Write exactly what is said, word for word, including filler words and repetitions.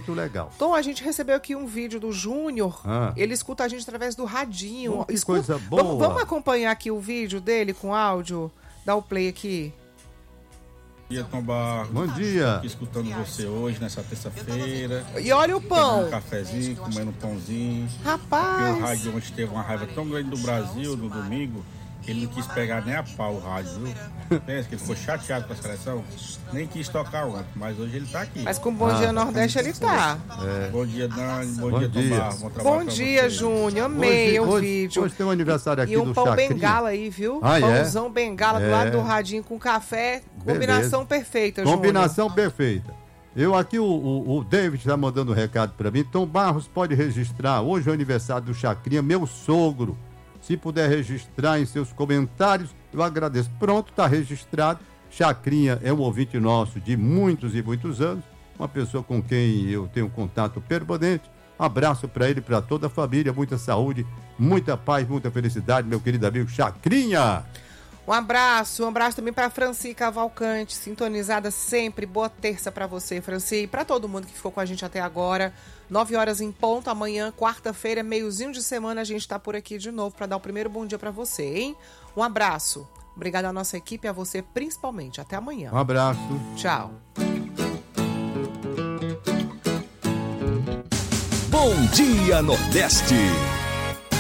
muito legal. Tom, a gente recebeu aqui um vídeo do Júnior. Ah. Ele escuta a gente através do radinho. Oh, que escuta... coisa boa. Vamos, vamos acompanhar aqui o vídeo dele com áudio? Dá o play aqui. Bom dia, Tom Barros. Bom dia. Aqui escutando você hoje, nessa terça-feira. E olha o pão. Um cafezinho, comendo um pãozinho. Rapaz. Porque o rádio ontem teve uma raiva tão grande do Brasil no domingo, que ele não quis pegar nem a pau o rádio, viu? Pensa que ele ficou chateado com a seleção. Nem quis tocar ontem, mas hoje ele tá aqui. Mas com Bom ah, Dia Nordeste ele tá. É. Bom dia, Dani. Bom, bom dia, Tom Barros. Bom trabalho Bom dia, Júnior. Amei hoje, o hoje, vídeo. Hoje tem um aniversário aqui e um do pão Chacrinha. bengala aí, viu? Ah, Pãozão é? bengala é. do lado do radinho com café. Combinação Beleza. perfeita, Júnior. Combinação perfeita. Eu aqui, o, o, o David está mandando um recado para mim. Tom Barros pode registrar. Hoje é o aniversário do Chacrinha, meu sogro. Se puder registrar em seus comentários, eu agradeço. Pronto, está registrado. Chacrinha é um ouvinte nosso de muitos e muitos anos. Uma pessoa com quem eu tenho contato permanente. Um abraço para ele e para toda a família. Muita saúde, muita paz, muita felicidade, meu querido amigo Chacrinha. Um abraço, um abraço também para Franci Cavalcante, sintonizada sempre. Boa terça para você, Franci, e para todo mundo que ficou com a gente até agora. Nove horas em ponto, amanhã, quarta-feira, meiozinho de semana, a gente está por aqui de novo para dar o primeiro bom dia para você, hein? Um abraço. Obrigada à nossa equipe e a você principalmente. Até amanhã. Um abraço. Tchau. Bom Dia Nordeste.